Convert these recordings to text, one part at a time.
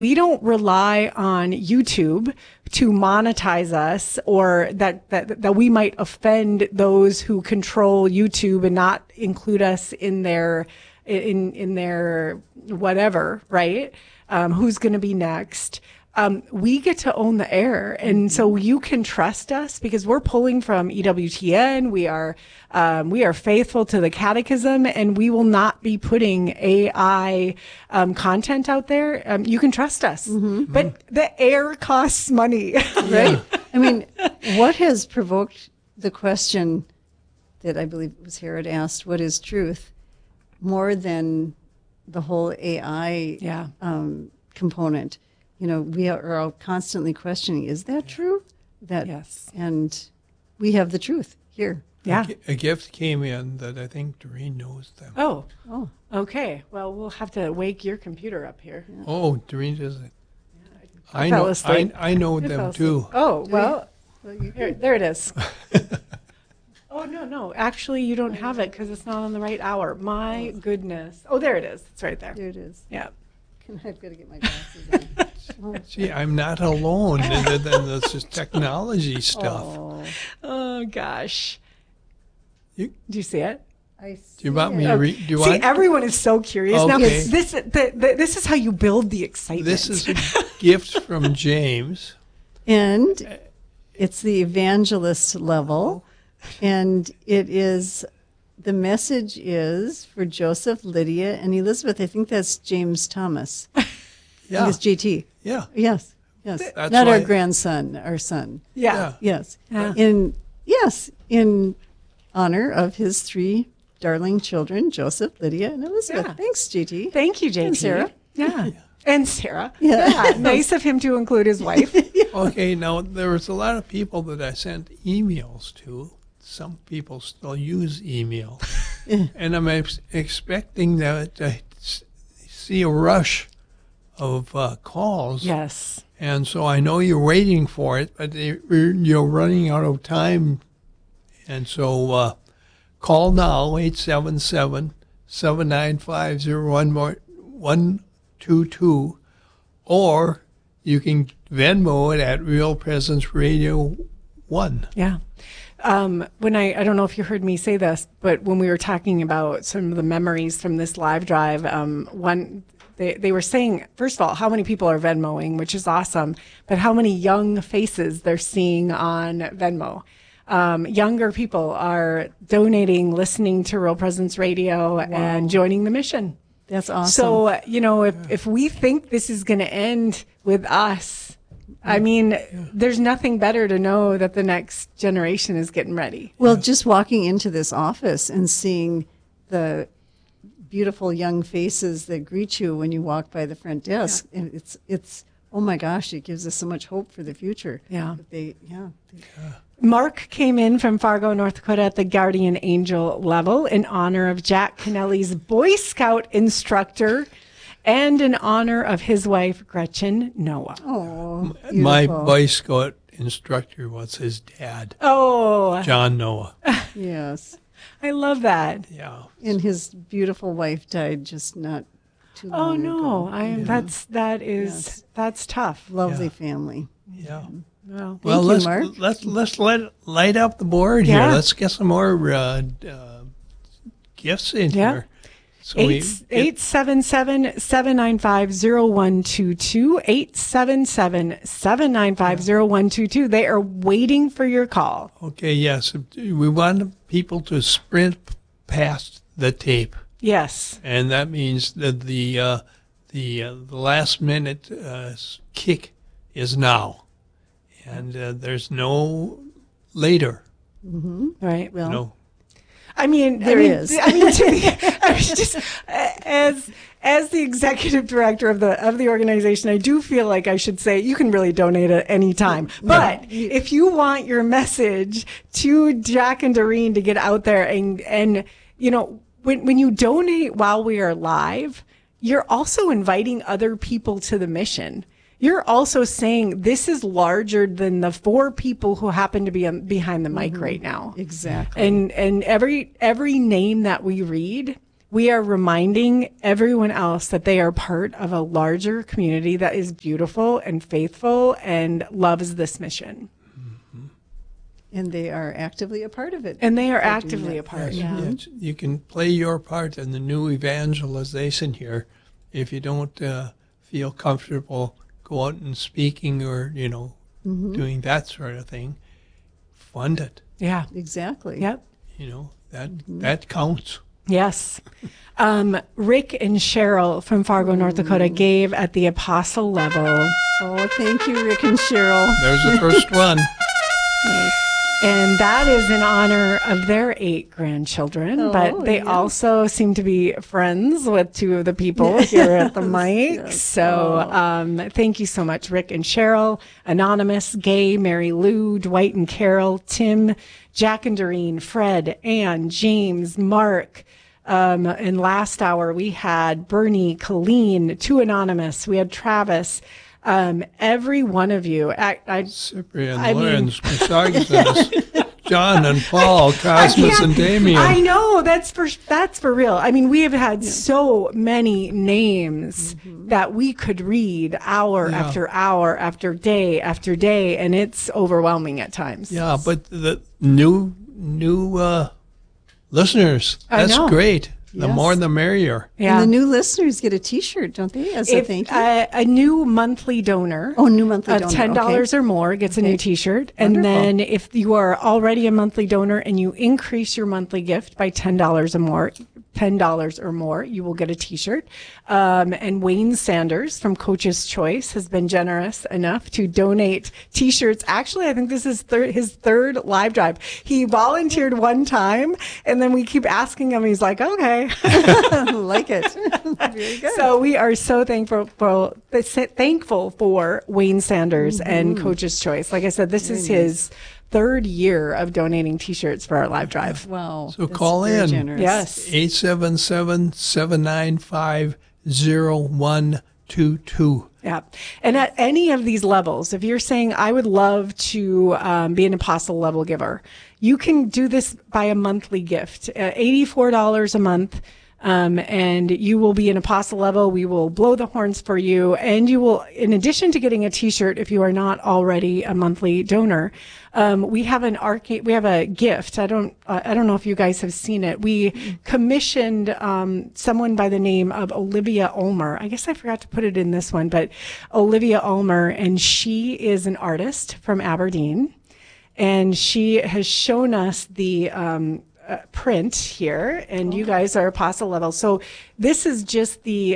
We don't rely on YouTube to monetize us, or that we might offend those who control YouTube and not include us in their whatever, right? Who's going to be next? We get to own the air. And so you can trust us because we're pulling from EWTN. We are faithful to the catechism, and we will not be putting AI, content out there. You can trust us, but the air costs money, right? I mean, what has provoked the question that I believe was Herod asked, what is truth, more than the whole AI component? You know, we are all constantly questioning, is that true? Yes. And we have the truth here. Yeah. A gift came in that I think Doreen knows them. Oh, okay. Well, we'll have to wake your computer up here. Yeah. Oh, Doreen doesn't. I know. I know them too. Oh, well, here, there it is. Oh, no. Actually, you don't have it because it's not on the right hour. My goodness. Oh, there it is. It's right there. There it is. Yeah. I've got to get my glasses on. See, I'm not alone. And then this is technology stuff. Oh gosh. Do you see it? I see. Do you want me to read? Do you see, want? everyone is so curious now. Okay. This is how you build the excitement. This is a gift from James. And it's the evangelist level. And it is, the message is for Joseph, Lydia, and Elizabeth. I think that's James Thomas. Yeah. I think it's JT. Yeah. Yes. That's Not why- our grandson, our son. Yeah. Yes. Yeah. In honor of his three darling children, Joseph, Lydia, and Elizabeth. Yeah. Thanks, JT. Thank you, JT. And Sarah. Yeah. And Sarah. Yeah. Nice of him to include his wife. Okay, now there was a lot of people that I sent emails to. Some people still use email. And I'm expecting that I see a rush of calls. Yes. And so I know you're waiting for it, but you're running out of time. And so call now, 877-795-0122, or you can Venmo it at Real Presence Radio 1. Yeah. When I don't know if you heard me say this, but when we were talking about some of the memories from this live drive, they were saying, first of all, how many people are Venmoing, which is awesome, but how many young faces they're seeing on Venmo. Younger people are donating, listening to Real Presence Radio, and joining the mission. That's awesome. So, if we think this is going to end with us, I mean, there's nothing better to know that the next generation is getting ready. Well, just walking into this office and seeing the beautiful young faces that greet you when you walk by the front desk, and it's oh my gosh, it gives us so much hope for the future. Yeah. Mark came in from Fargo, North Dakota at the Guardian Angel level in honor of Jack Kennelly's Boy Scout instructor and in honor of his wife, Gretchen Noah. Oh, My Boy Scout instructor was his dad, Oh, John Noah. Yes. I love that. Yeah. And his beautiful wife died just not too Oh, long no. ago. That's tough. Lovely Yeah. family. Yeah. Well, Well, Thank you, Mark. let's light up the board Yeah. here. Let's get some more gifts in here. So 877-795-0122, 877-795-0122. They are waiting for your call. okay, yes, we want people to sprint past the tape, Yes. and that means that the last minute kick is now, and there's no later. Right. Well, No. I mean, There is. just as the executive director of the organization, I do feel like I should say you can really donate at any time. But if you want your message to Jack and Doreen to get out there and when you donate while we are live, you're also inviting other people to the mission. You're also saying this is larger than the 4 people who happen to be behind the mic right now. exactly. And every name that we read, we are reminding everyone else that they are part of a larger community that is beautiful and faithful and loves this mission. And they are actively a part of it. And they are actively a part. Yes, Yeah. yes. You can play your part in the new evangelization here. If you don't feel comfortable go out and speaking or, doing that sort of thing, fund it. Yeah. Exactly. Yep. That counts. Yes. Rick and Cheryl from Fargo, North Dakota gave at the apostle level. Oh, thank you, Rick and Cheryl. There's the first one. Yes. And that is in honor of their 8 grandchildren, but they also seem to be friends with 2 of the people here at the mic. Yes. So thank you so much, Rick and Cheryl, Anonymous, Gay, Mary Lou, Dwight and Carol, Tim, Jack and Doreen, Fred, Ann, James, Mark. And last hour we had Bernie, Colleen, 2 Anonymous. We had Travis. Every one of you, Cyprian, Lorenz, Misagenes, John and Paul, Cosmos and Damien. I know, that's for real. I mean, we have had so many names that we could read hour after hour after day, and it's overwhelming at times. Yeah, but the new listeners, that's great. The more the merrier. Yeah. And the new listeners get a T-shirt, don't they, as a thank you? A new monthly donor. Oh, new monthly donor. Of $10 or more gets a new T-shirt. Wonderful. And then if you are already a monthly donor and you increase your monthly gift by $10 or more, you will get a T-shirt. And Wayne Sanders from Coach's Choice has been generous enough to donate T-shirts. Actually, I think this is his third live drive. He volunteered one time, and then we keep asking him. He's like, okay. Like it. Very good. So we are so thankful for Wayne Sanders and Coach's Choice. Like I said, this is his 3rd year of donating T-shirts for our live drive. Wow. So call in. Generous. Yes. 877-795-0122. Yeah. And at any of these levels, if you're saying, I would love to be an apostle level giver, you can do this by a monthly gift, $84 a month. And you will be an apostle level. We will blow the horns for you. And you will, in addition to getting a T-shirt, if you are not already a monthly donor, we have a gift. I don't know if you guys have seen it. We commissioned, someone by the name of Olivia Ulmer. I guess I forgot to put it in this one, but Olivia Ulmer, and she is an artist from Aberdeen. And she has shown us the, print here, and you guys are apostle level. So this is just the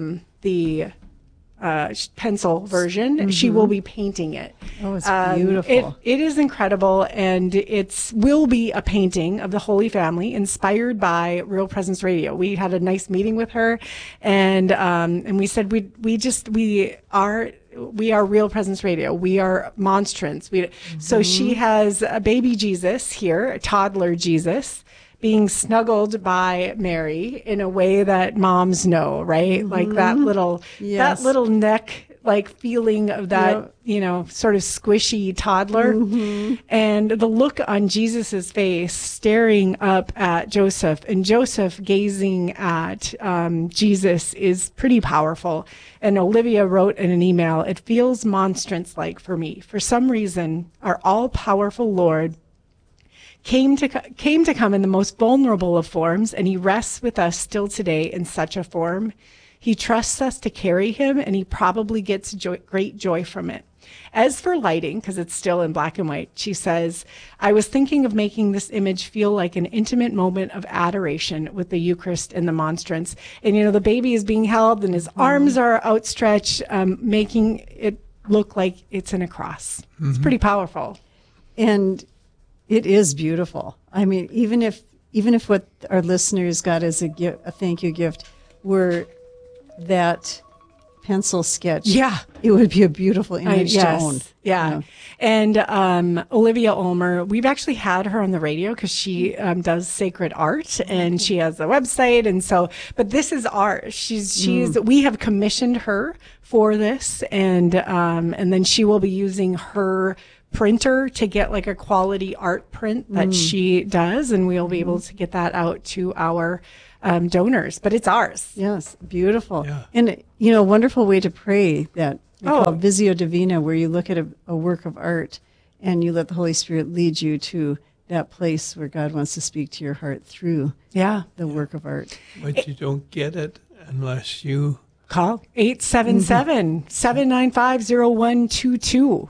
pencil version. She will be painting it. Oh, it's beautiful. It is incredible, and will be a painting of the Holy Family inspired by Real Presence Radio. We had a nice meeting with her, and we said we are Real Presence Radio. We are monstrance. So she has a baby Jesus here, a toddler Jesus, being snuggled by Mary in a way that moms know, right? Like that little neck, like feeling of that, sort of squishy toddler. And the look on Jesus's face staring up at Joseph, and Joseph gazing at Jesus is pretty powerful. And Olivia wrote in an email, "It feels monstrance-like for me. For some reason, our all-powerful Lord came to come in the most vulnerable of forms, and he rests with us still today in such a form. He trusts us to carry him, and he probably gets great joy from it. As for lighting, because it's still in black and white, she says, I was thinking of making this image feel like an intimate moment of adoration with the Eucharist and the monstrance. And, the baby is being held, and his arms are outstretched, making it look like it's in a cross. It's pretty powerful. And it is beautiful. I mean, even if what our listeners got as a thank you gift were that pencil sketch, it would be a beautiful image to own. Yeah. And Olivia Ulmer, we've actually had her on the radio because she does sacred art, and she has a website, and so. But this is art. We have commissioned her for this, and then she will be using her printer to get like a quality art print that she does, and we'll be able to get that out to our donors, but it's ours. Yes, beautiful. Yeah. And, a wonderful way to pray that we call Visio Divina, where you look at a work of art and you let the Holy Spirit lead you to that place where God wants to speak to your heart through the work of art. But you don't get it unless you call 877-795-0122.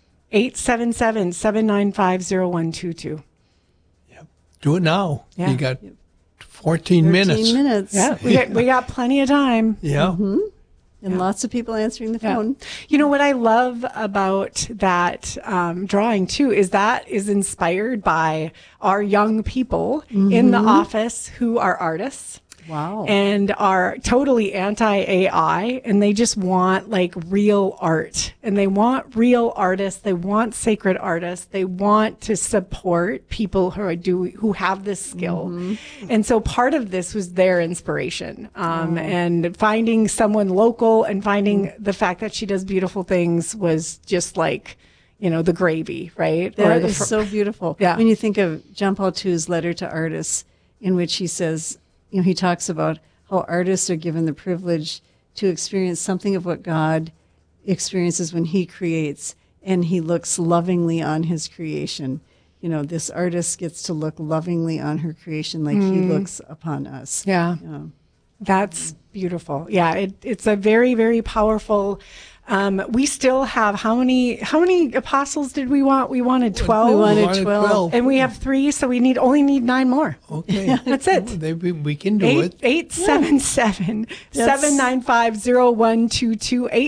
877-795-0122. Yep. Do it now. Yeah. You got 14 minutes. Yeah, we got plenty of time. Yeah. And lots of people answering the phone. You know what I love about that drawing too is that is inspired by our young people in the office who are artists. Wow. And are totally anti-AI, and they just want like real art, and they want real artists. They want sacred artists. They want to support people who have this skill. And so part of this was their inspiration, and finding someone local and finding the fact that she does beautiful things was just like, the gravy, right? That is so beautiful. Yeah. When you think of John Paul II's letter to artists, in which he says, he talks about how artists are given the privilege to experience something of what God experiences when he creates, and he looks lovingly on his creation. This artist gets to look lovingly on her creation like he looks upon us. Yeah. That's beautiful. Yeah, it's a very, very powerful. We still have how many apostles did we want? We wanted 12. We wanted 12. And we have 3, so we only need 9 more. Okay. That's it. We can do it. 877-795-0122.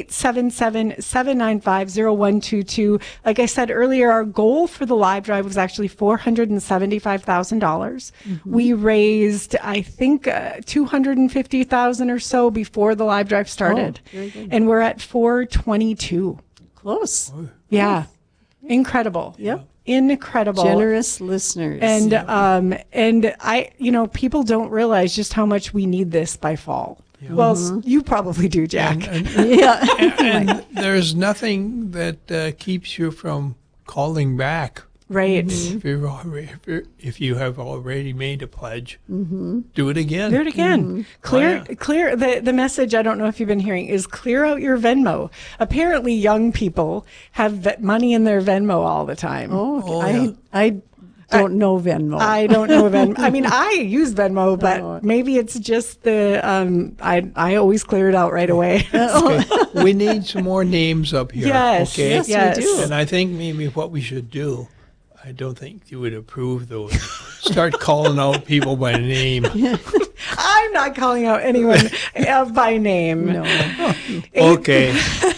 877-795-0122. Like I said earlier, our goal for the live drive was actually $475,000. We raised, I think, $250,000 or so before the live drive started. Very good. And we're at 422. Close. Yeah. Incredible. Yep. Incredible. Generous listeners. And I, people don't realize just how much we need this by fall. Yeah. Well, you probably do, Jack. And there's nothing that keeps you from calling back. Right. If you have already made a pledge, do it again. Do it again. Clear the message. I don't know if you've been hearing is clear out your Venmo. Apparently, young people have money in their Venmo all the time. I don't know Venmo. I don't know Venmo. I mean, I use Venmo, but maybe it's just the I always clear it out right away. Okay. We need some more names up here. Yes. Okay. Yes, we do. And I think maybe what we should do. I don't think you would approve those. Start calling out people by name. I'm not calling out anyone by name. No. Okay.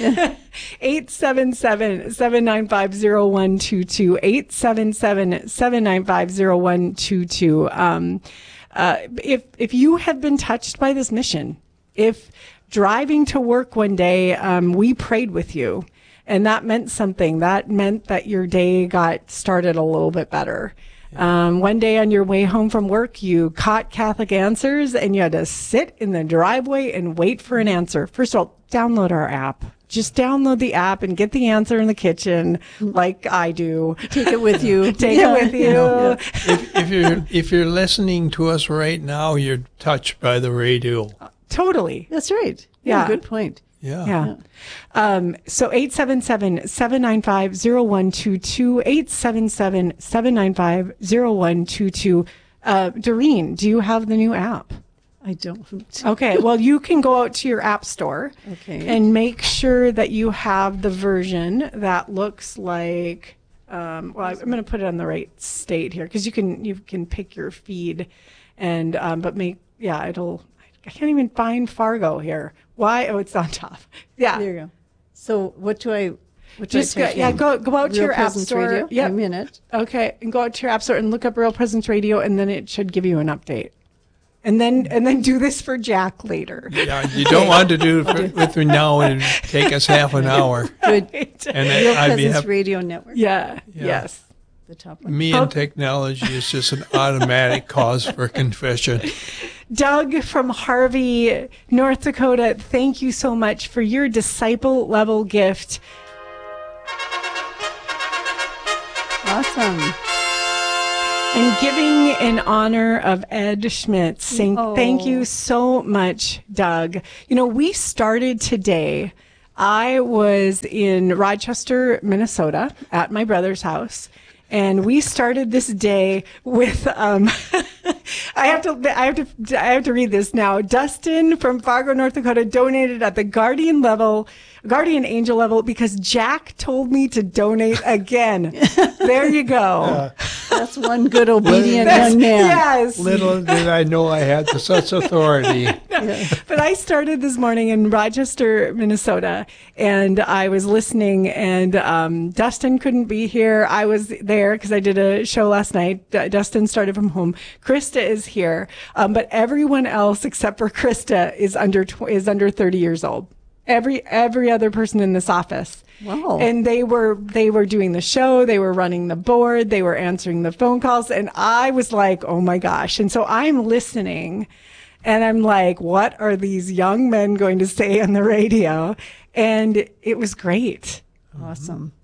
877-795-0122. 877-795-0122. If you have been touched by this mission, if driving to work one day, we prayed with you, and that meant something. That meant that your day got started a little bit better. One day on your way home from work, you caught Catholic Answers and you had to sit in the driveway and wait for an answer. First of all, download our app. Just download the app and get the answer in the kitchen like I do. Take it with you. Take it with you. If you're listening to us right now, you're touched by the radio. Totally. That's right. Yeah. Good point. Yeah. So 877-795-0122, 877-795-0122. Doreen, do you have the new app? I don't. Okay, well, you can go out to your app store and make sure that you have the version that looks like, I'm going to put it on the right state here because you can pick your feed and, I can't even find Fargo here. Why? Oh, it's on top. Yeah. There you go. So what do I just go out to your app store. Yeah. I'm in it. Okay, and go out to your app store and look up Real Presence Radio, and then it should give you an update. And then do this for Jack later. Yeah, you don't want to do it with me now and take us half an hour. Good. And Real Presence Radio Network. Yeah. Yes. The top one. Me and technology is just an automatic cause for confession. Doug from Harvey, North Dakota, thank you so much for your disciple level gift. Awesome. And giving in honor of Ed Schmitz. Saying thank you so much, Doug. You know, we started today. I was in Rochester, Minnesota at my brother's house. And we started this day with, I have to read this now. Dustin from Fargo, North Dakota donated at the Guardian Angel level because Jack told me to donate again. There you go. That's one good obedient young man. Yes. Little did I know I had such authority. But I started this morning in Rochester, Minnesota, and I was listening, and Dustin couldn't be here. I was there because I did a show last night. Dustin started from home. Krista is here, but everyone else except for Krista is under 30 years old. Every other person in this office. Wow. And they were doing the show, they were running the board, they were answering the phone calls, and I was like, oh my gosh. And so I'm listening, and I'm like, what are these young men going to say on the radio? And it was great. Awesome.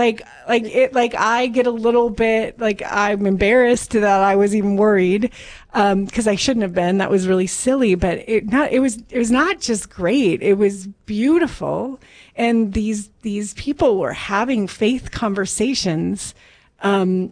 I get a little bit, I'm embarrassed that I was even worried, because I shouldn't have been. That was really silly, but it was not just great. It was beautiful. And these people were having faith conversations, and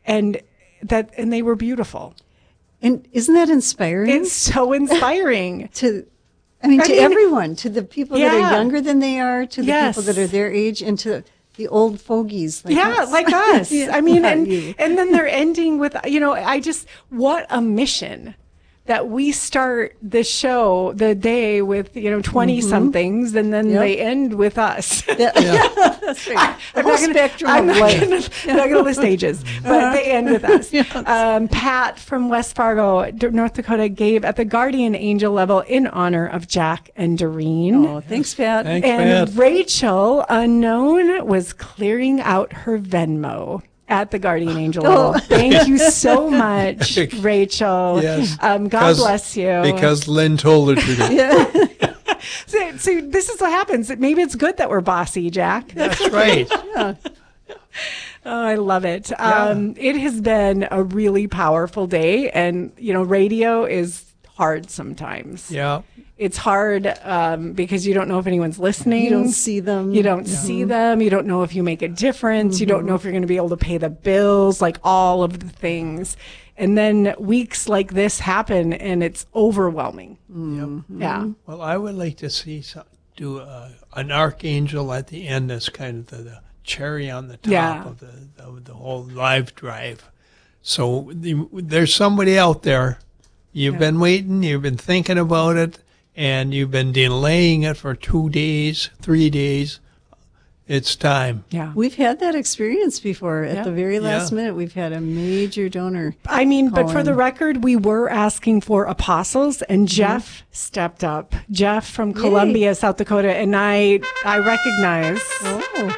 they were beautiful. And isn't that inspiring? It's so inspiring. to everyone, to the people that are younger than they are, to the Yes. people that are their age, and to the old fogies like us. Like us. Yeah, I mean, you. and then they're ending with, what a mission that we start the show, the day with, 20 somethings, and then they end with us. That's right. I'm not going to list ages, but they end with us. Yes. Pat from West Fargo, North Dakota, gave at the Guardian Angel level in honor of Jack and Doreen. Oh, thanks, Pat. Thanks, And Pat. Rachel, unknown, was clearing out her Venmo at the Guardian Angel level. Thank you so much, Rachel. Yes. God bless you. Because Lynn told her to. See, this is what happens. Maybe it's good that we're bossy, Jack. That's right. Yeah. Oh, I love it. It has been a really powerful day, and radio is hard sometimes. Yeah. It's hard because you don't know if anyone's listening. You don't see them. You don't see them. You don't know if you make a difference. You don't know if you're going to be able to pay the bills, like all of the things. And then weeks like this happen, and it's overwhelming. Mm-hmm. Yeah. Well, I would like to see do an archangel at the end as kind of the cherry on the top of the whole live drive. So there's somebody out there. You've been waiting. You've been thinking about it. And you've been delaying it for 2 days, 3 days. It's time. Yeah. We've had that experience before. At the very last minute, we've had a major donor. I mean, but for the record, we were asking for apostles, and Jeff stepped up. Jeff from Columbia, South Dakota, and I recognize. Oh.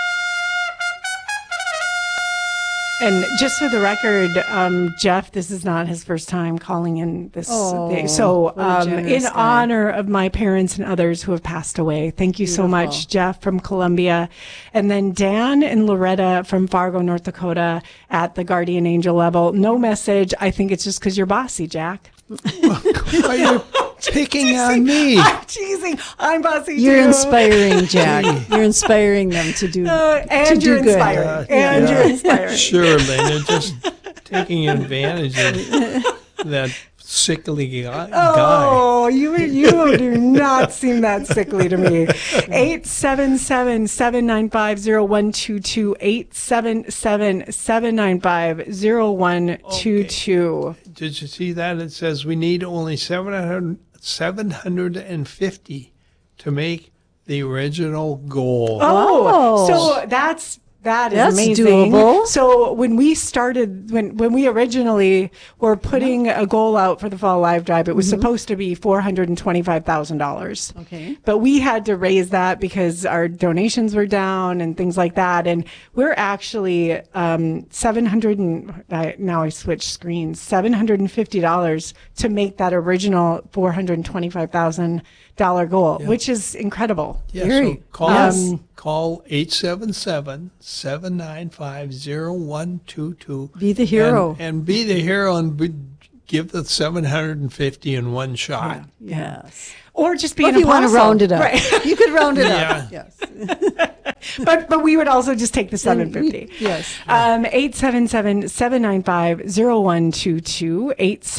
And just for the record, Jeff, this is not his first time calling in this day. So, what a generous in guy. honor of my parents and others who have passed away, thank you so much, Jeff from Columbia. And then Dan and Loretta from Fargo, North Dakota at the Guardian Angel level. No message. I think it's just because you're bossy, Jack. Why are you picking on me? I'm teasing. I'm bossy You're too. inspiring, Jack. You're inspiring them to do And to you're do good. inspiring. And you're inspiring. Sure, Lynn. You're just taking advantage of that sickly guy. Oh, you do not seem that sickly to me. 877-795-0122. 877-795-0122. Did you see that? It says we need only 750 to make the original goal. Oh, so that's That's amazing. doable. So when we started, when we originally were putting a goal out for the Fall Live Drive, it was supposed to be $425,000. Okay. But we had to raise that because our donations were down and things like that. And we're actually $750 to make that original $425,000 goal, which is incredible. Yeah, so call call 877-795-0122. Be the hero. And be the hero and give the 750 in one shot. Yeah. Yes. Or just be Or an if you want to apostle. round it up. Right. You could round it Yeah. up. Yes. but we would also just take the 750. Yes. 877-795-0122.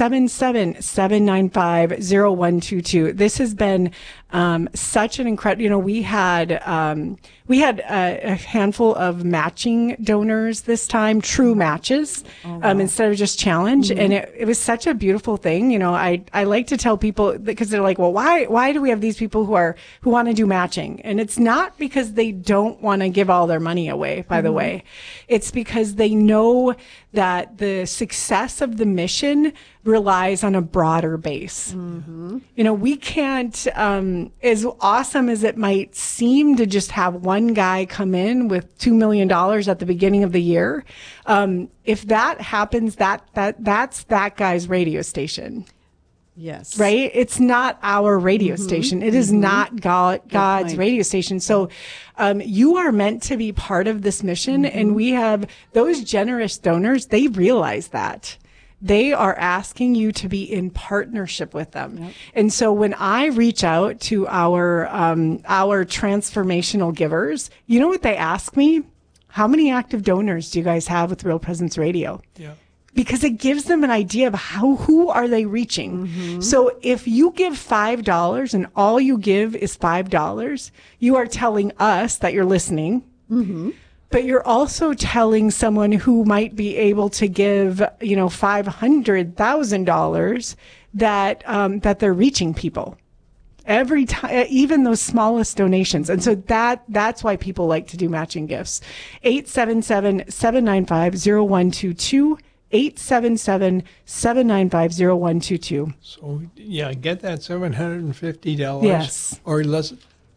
877-795-0122. This has been such an incredible, we had a handful of matching donors this time, true matches, instead of just challenge. And it was such a beautiful thing. I like to tell people, because they're like, well, why do we have these people who want to do matching? And it's not because they don't want to give all their money away, by the way. It's because they know that the success of the mission relies on a broader base. We can't, as awesome as it might seem to just have one guy come in with $2 million at the beginning of the year, if that happens, that's that guy's radio station. Yes. Right? It's not our radio station. It is not God's radio station. So you are meant to be part of this mission. And we have those generous donors, they realize that. They are asking you to be in partnership with them. Yep. And so when I reach out to our transformational givers, you know what they ask me? How many active donors do you guys have with Real Presence Radio? Yeah. Because it gives them an idea of who are they reaching. So if you give $5 and all you give is $5, you are telling us that you're listening. But you're also telling someone who might be able to give, $500,000 that they're reaching people every time, even those smallest donations. And so that's why people like to do matching gifts. 877-795-0122. 877-795-0122. So get that $750. Yes. Or let's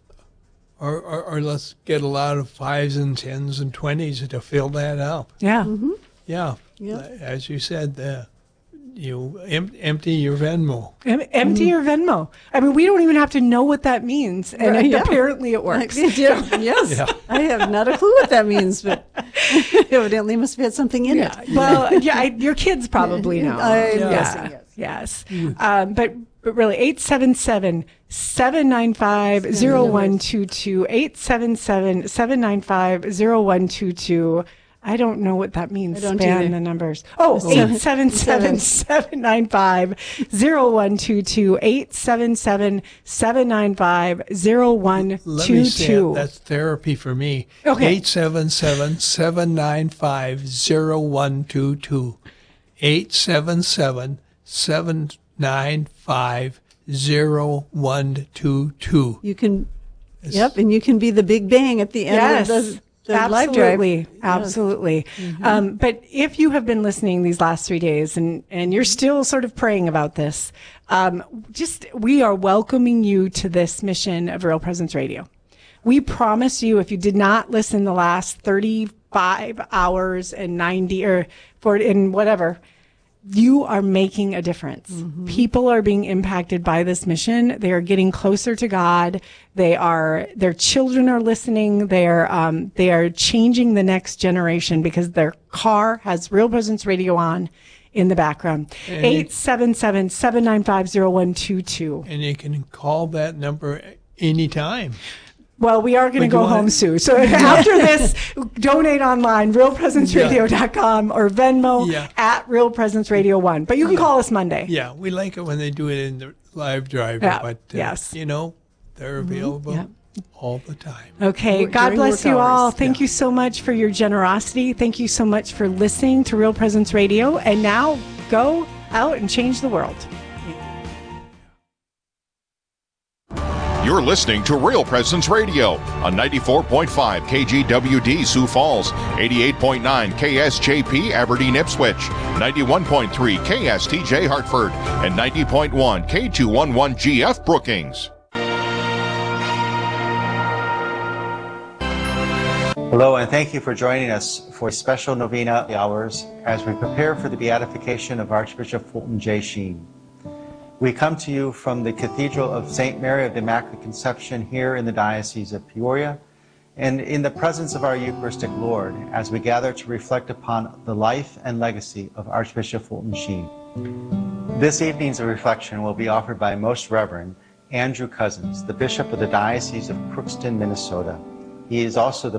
get a lot of 5s and 10s and 20s to fill that up. Yeah. Yeah. Yep. As you said, you empty your Venmo. Empty your Venmo. I mean, we don't even have to know what that means. And apparently it works. Yes. Yeah. I have not a clue what that means, but evidently must have had something in it. Well, your kids probably know. Yes. But really, 877-795-0122. 877-795-0122. I don't know what that means. Span the numbers. 877-795-0122. 877-795-0122. Let me say it. That's therapy for me. Okay. 877-795-0122. 877-795-0122. You can, and you can be the Big Bang at the end of the live drive. Absolutely. But if you have been listening these last 3 days and you're still sort of praying about this, we are welcoming you to this mission of Real Presence Radio. We promise you, if you did not listen the last 35 hours and 90 or 40 and whatever, you are making a difference. People are being impacted by this mission. They are getting closer to God. Their children are listening. They are changing the next generation because their car has Real Presence Radio on in the background. 877-795-0122. And you can call that number anytime. Well, we are going to go home soon. So after this, donate online, realpresenceradio.com or Venmo at Real Presence Radio 1. But you can call us Monday. Yeah, we like it when they do it in the live drive. But, they're available all the time. Okay, God bless you all. Thank you so much for your generosity. Thank you so much for listening to Real Presence Radio. And now go out and change the world. You're listening to Real Presence Radio on 94.5 KGWD Sioux Falls, 88.9 KSJP Aberdeen Ipswich, 91.3 KSTJ Hartford, and 90.1 K211GF Brookings. Hello, and thank you for joining us for special novena hours as we prepare for the beatification of Archbishop Fulton J. Sheen. We come to you from the Cathedral of St. Mary of the Immaculate Conception here in the Diocese of Peoria, and in the presence of our Eucharistic Lord as we gather to reflect upon the life and legacy of Archbishop Fulton Sheen. This evening's reflection will be offered by Most Reverend Andrew Cousins, the Bishop of the Diocese of Crookston, Minnesota. He is also the